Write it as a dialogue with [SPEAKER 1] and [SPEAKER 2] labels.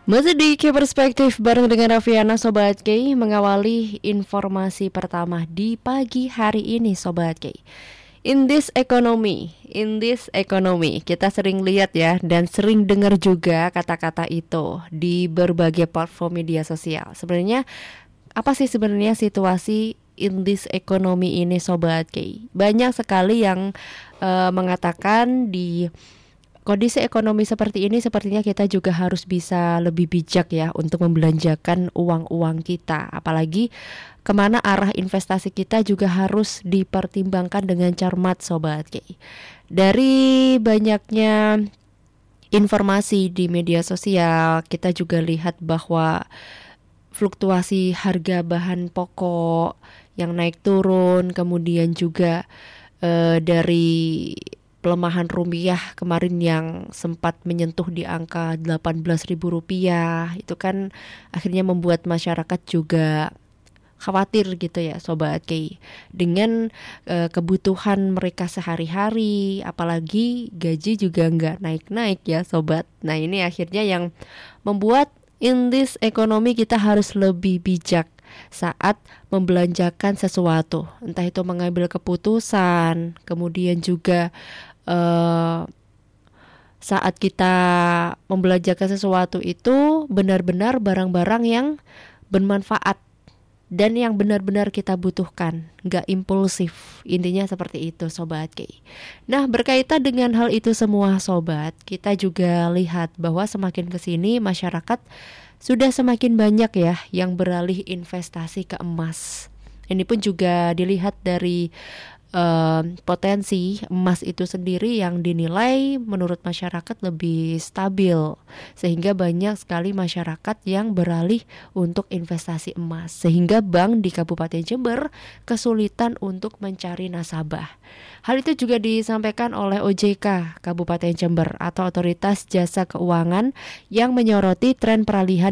[SPEAKER 1] Masih di Key Perspektif bareng dengan Raffiana Sobat Key, mengawali informasi pertama di pagi hari ini Sobat Key. In this economy, kita sering lihat ya dan sering dengar juga kata-kata itu di berbagai platform media sosial. Sebenarnya apa sih sebenarnya situasi in this economy ini Sobat Key? Banyak sekali yang mengatakan di kondisi ekonomi seperti ini sepertinya kita juga harus bisa lebih bijak ya untuk membelanjakan uang-uang kita. Apalagi kemana arah investasi kita juga harus dipertimbangkan dengan cermat Sobat Ki. Dari banyaknya informasi di media sosial, kita juga lihat bahwa fluktuasi harga bahan pokok yang naik turun, kemudian juga dari pelemahan rupiah kemarin yang sempat menyentuh di angka 18.000 rupiah, itu kan akhirnya membuat masyarakat juga khawatir gitu ya Sobat Kei dengan kebutuhan mereka sehari-hari, apalagi gaji juga nggak naik-naik ya Sobat. Nah ini akhirnya yang membuat in this economy kita harus lebih bijak saat membelanjakan sesuatu, entah itu mengambil keputusan, kemudian juga saat kita membelanjakan sesuatu itu benar-benar barang-barang yang bermanfaat dan yang benar-benar kita butuhkan, gak impulsif. Intinya seperti itu Sobat Ki. Nah berkaitan dengan hal itu semua Sobat, kita juga lihat bahwa semakin kesini masyarakat sudah semakin banyak ya yang beralih investasi ke emas. Ini pun juga dilihat dari potensi emas itu sendiri yang dinilai menurut masyarakat lebih stabil, sehingga banyak sekali masyarakat yang beralih untuk investasi emas, sehingga bank di Kabupaten Jember kesulitan untuk mencari nasabah. Hal itu juga disampaikan oleh OJK Kabupaten Jember atau Otoritas Jasa Keuangan yang menyoroti tren peralihan